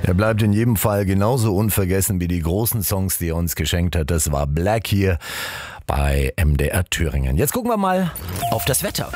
Er bleibt in jedem Fall genauso unvergessen wie die großen Songs, die er uns geschenkt hat. Das war Black hier bei MDR Thüringen. Jetzt gucken wir mal auf das Wetter.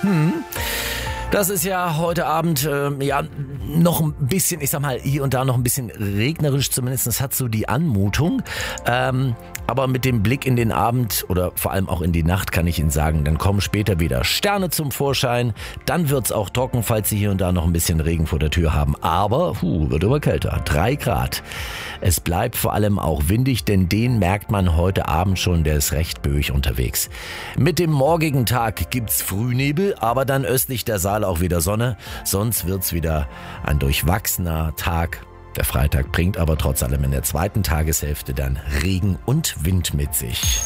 Das ist ja heute Abend noch ein bisschen, ich sag mal, hier und da noch ein bisschen regnerisch, zumindest hat so die Anmutung. Aber mit dem Blick in den Abend oder vor allem auch in die Nacht kann ich Ihnen sagen, dann kommen später wieder Sterne zum Vorschein. Dann wird's auch trocken, falls Sie hier und da noch ein bisschen Regen vor der Tür haben. Aber wird immer kälter. 3 Grad. Es bleibt vor allem auch windig, denn den merkt man heute Abend schon, der ist recht böig unterwegs. Mit dem morgigen Tag gibt's Frühnebel, aber dann östlich der Saale auch wieder Sonne. Sonst wird's wieder ein durchwachsener Tag. Der Freitag bringt aber trotz allem in der zweiten Tageshälfte dann Regen und Wind mit sich.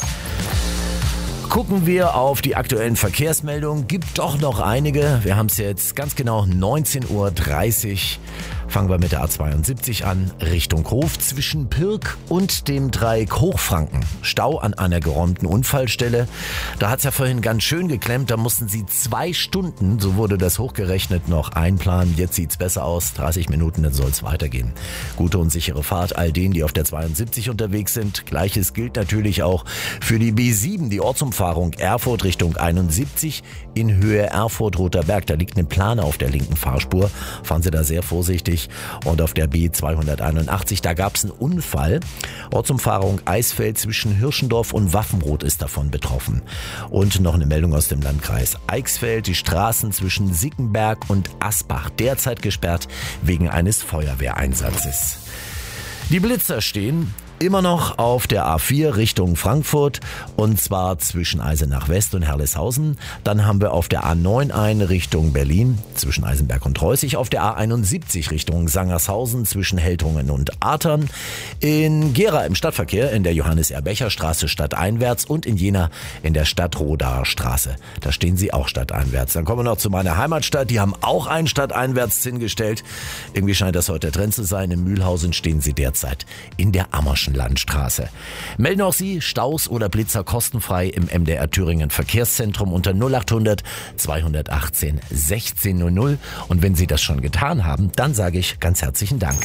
Gucken wir auf die aktuellen Verkehrsmeldungen. Gibt doch noch einige. Wir haben es jetzt ganz genau 19:30 Uhr. Fangen wir mit der A72 an, Richtung Hof zwischen Pirk und dem Dreieck Hochfranken. Stau an einer geräumten Unfallstelle. Da hat es ja vorhin ganz schön geklemmt, da mussten sie 2 Stunden, so wurde das hochgerechnet, noch einplanen. Jetzt sieht's besser aus, 30 Minuten, dann soll es weitergehen. Gute und sichere Fahrt all denen, die auf der 72 unterwegs sind. Gleiches gilt natürlich auch für die B7, die Ortsumfahrung Erfurt Richtung 71 in Höhe Erfurt-Roter Berg. Da liegt eine Plane auf der linken Fahrspur. Fahren Sie da sehr vorsichtig. Und auf der B281, da gab es einen Unfall. Ortsumfahrung Eisfeld zwischen Hirschendorf und Waffenroth ist davon betroffen. Und noch eine Meldung aus dem Landkreis Eichsfeld. Die Straßen zwischen Sickenberg und Asbach derzeit gesperrt wegen eines Feuerwehreinsatzes. Die Blitzer stehen immer noch auf der A4 Richtung Frankfurt und zwar zwischen Eisenach West und Herleshausen. Dann haben wir auf der A9 eine Richtung Berlin zwischen Eisenberg und Reußig. Auf der A71 Richtung Sangershausen zwischen Heltungen und Artern. In Gera im Stadtverkehr in der Johannes-Erbecher-Straße stadteinwärts und in Jena in der Stadtrodaer Straße. Da stehen sie auch stadteinwärts. Dann kommen wir noch zu meiner Heimatstadt. Die haben auch einen stadteinwärts hingestellt. Irgendwie scheint das heute der Trend zu sein. In Mühlhausen stehen sie derzeit in der Ammerschen Landstraße. Melden auch Sie Staus oder Blitzer kostenfrei im MDR Thüringen Verkehrszentrum unter 0800 218 1600. Und wenn Sie das schon getan haben, dann sage ich ganz herzlichen Dank.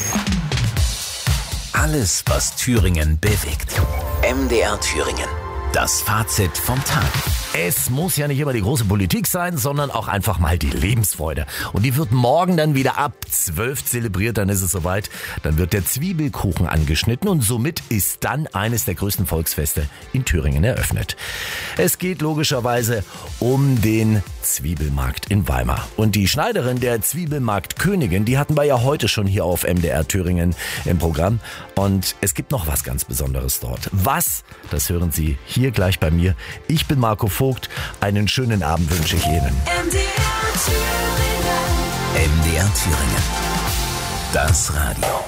Alles, was Thüringen bewegt. MDR Thüringen. Das Fazit vom Tag. Es muss ja nicht immer die große Politik sein, sondern auch einfach mal die Lebensfreude. Und die wird morgen dann wieder ab 12 zelebriert, dann ist es soweit. Dann wird der Zwiebelkuchen angeschnitten und somit ist dann eines der größten Volksfeste in Thüringen eröffnet. Es geht logischerweise um den Zwiebelmarkt in Weimar. Und die Schneiderin der Zwiebelmarktkönigin, die hatten wir ja heute schon hier auf MDR Thüringen im Programm. Und es gibt noch was ganz Besonderes dort. Was? Das hören Sie hier gleich bei mir. Ich bin Marco Vogt. Einen schönen Abend wünsche ich Ihnen. MDR Thüringen. Das Radio.